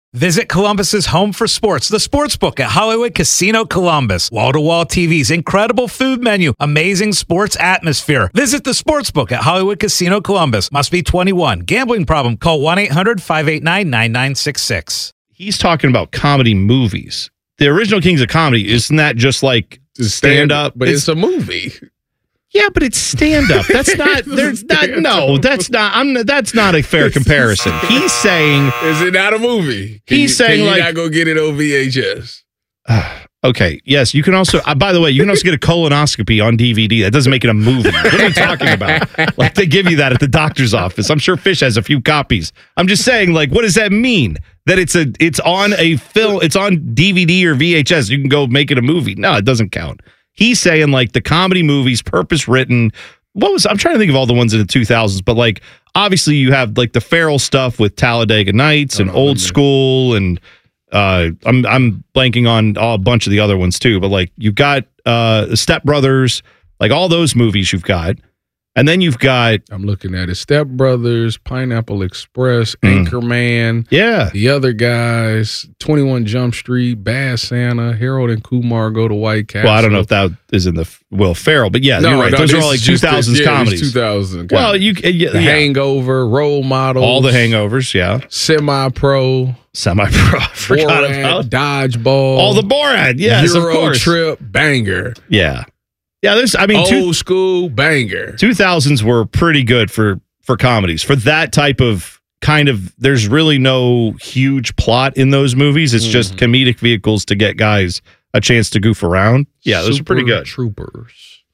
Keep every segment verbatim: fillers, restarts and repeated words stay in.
Visit Columbus's home for sports, the Sportsbook at Hollywood Casino Columbus. Wall-to-wall T Vs, incredible food menu, amazing sports atmosphere. Visit the Sportsbook at Hollywood Casino Columbus. Must be twenty-one. Gambling problem? Call one eight hundred five eight nine nine nine six six. He's talking about comedy movies. The original Kings of Comedy, isn't that just like stand-up? But it's, it's a movie. Yeah, but it's stand-up. That's not. There's not. No, that's not. I'm. That's not a fair comparison. He's saying, "Is it not a movie?" Can he's you, saying, can you like, not go get it on V H S. Uh, okay. Yes, you can also. Uh, by the way, you can also get a colonoscopy on D V D. That doesn't make it a movie. What are you talking about? Like they give you that at the doctor's office. I'm sure Fish has a few copies. I'm just saying, like, what does that mean? That it's a. It's on a film. It's on D V D or V H S. You can go make it a movie. No, it doesn't count. He's saying like the comedy movies, purpose written. What was I'm trying to think of all the ones in the two thousands, but like obviously you have like the Ferrell stuff with Talladega Nights and Old School, and uh, I'm I'm blanking on all, a bunch of the other ones too. But like you've got uh, Step Brothers, like all those movies you've got, and then you've got I'm looking at it: Step Brothers, Pineapple Express, Mm. Anchorman, yeah, the other guys, twenty-one Jump Street, Bad Santa, Harold and Kumar Go to White Castle. Well, I don't know if that is in the Will Ferrell, but yeah, no, you're right. no, Those are this all like is two just the- thousands yeah, comedies. two thousand. Well, you uh, yeah, The yeah. Hangover, Role Models, all the hangovers, yeah, Semi-Pro, Semi-Pro, I forgot Borat, about Dodgeball, all the Borat, yes, of Euro course, Trip, banger. yeah, yeah. There's, I mean, Old two, School, banger. two thousands were pretty good for for comedies for that type of kind of. There's really no huge plot in those movies. It's just Mhm. comedic vehicles to get guys a chance to goof around. Yeah, those are pretty Super good. Troopers.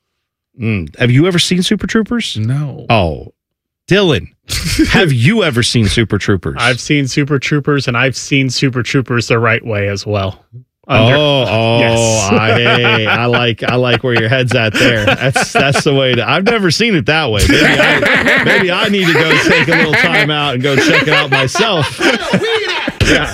Mm. Have you ever seen Super Troopers? No. Oh, Dylan, have you ever seen Super Troopers? I've seen Super Troopers, and I've seen Super Troopers the right way as well. Under- oh, oh, Yes. I, hey, I like, I like where your head's at there. That's that's the way to. I've never seen it that way. Maybe I, maybe I need to go take a little time out and go check it out myself. Yeah.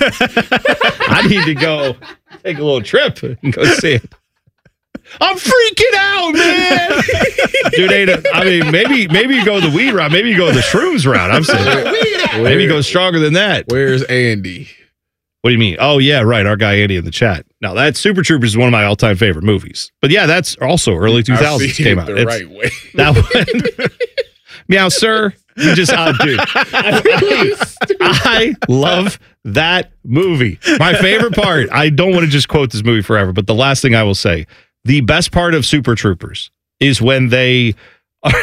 I need to go take a little trip and go see it. I'm freaking out, man. Dude, ain't a, I mean, maybe maybe you go the weed route. Maybe you go the shrooms route. I'm saying maybe you go stronger than that. Where's Andy? What do you mean? Oh, yeah, right. Our guy Andy in the chat. Now, that Super Troopers is one of my all-time favorite movies. But yeah, that's also early two thousands I've seen came it out. the It's- right way. That one. Meow, sir. You just, oh, dude. I, I love that movie. My favorite part, I don't want to just quote this movie forever, but the last thing I will say, the best part of Super Troopers is when they are,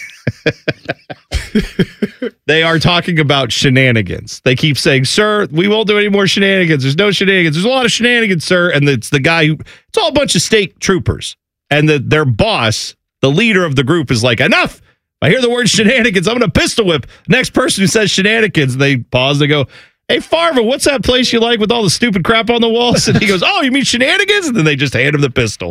they are talking about shenanigans. They keep saying, sir, we won't do any more shenanigans. There's no shenanigans. There's a lot of shenanigans, sir. And it's the guy who, it's all a bunch of state troopers. And the, their boss, the leader of the group, is like, enough. I hear the word shenanigans, I'm going to pistol whip next person who says shenanigans. And they pause. They go, hey, Farva, what's that place you like with all the stupid crap on the walls? And he goes, oh, you mean shenanigans? And then they just hand him the pistol.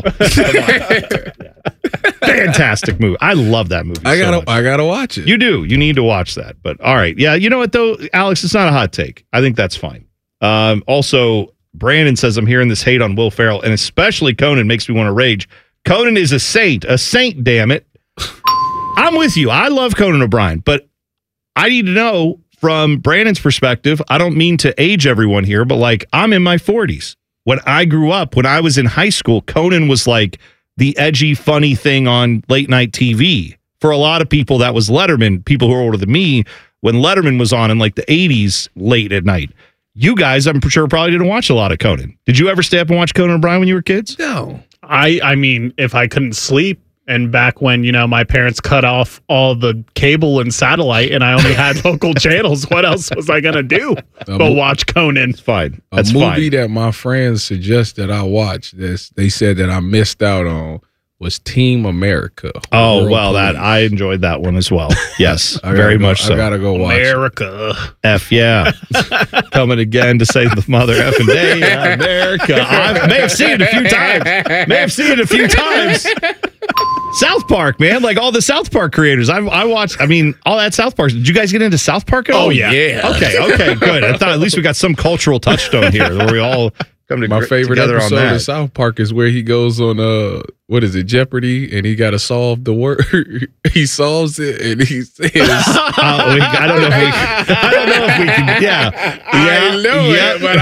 Fantastic movie. I love that movie. I so gotta, much. I gotta watch it. You do. You need to watch that. But all right. Yeah. You know what, though, Alex? It's not a hot take. I think that's fine. Um, also, Brandon says, I'm hearing this hate on Will Ferrell, and especially Conan makes me want to rage. Conan is a saint. A saint, damn it. I'm with you. I love Conan O'Brien, but I need to know from Brandon's perspective. I don't mean to age everyone here, but like I'm in my forties. When I grew up, when I was in high school, Conan was like the edgy, funny thing on late night T V. For a lot of people, that was Letterman. People who are older than me, when Letterman was on in like the eighties late at night. You guys, I'm sure, probably didn't watch a lot of Conan. Did you ever stay up and watch Conan O'Brien when you were kids? No. I I mean, if I couldn't sleep, and back when, you know, my parents cut off all the cable and satellite and I only had local channels, what else was I going to do A but mo- watch Conan? It's fine. A That's movie fine. that my friends suggested I watch, this they said that I missed out on, was Team America. Oh, World well, that Police. I enjoyed that one as well. Yes, I gotta very go- much so. I gotta go watch it. America. F, yeah. Coming again to save the mother effing day, America. I may have seen it a few times. May have seen it a few times. South Park, man. Like all the South Park creators. I I watched, I mean, all that South Park. Did you guys get into South Park at all? Oh, yeah. Okay, okay, good. I thought at least we got some cultural touchstone here where we all come to My favorite together episode on that. of South Park is where he goes on uh what is it, Jeopardy, and he got to solve the word. He solves it, and he says, Uh, we- I don't know if we. I don't know if we can. Yeah, "I know yeah. it, but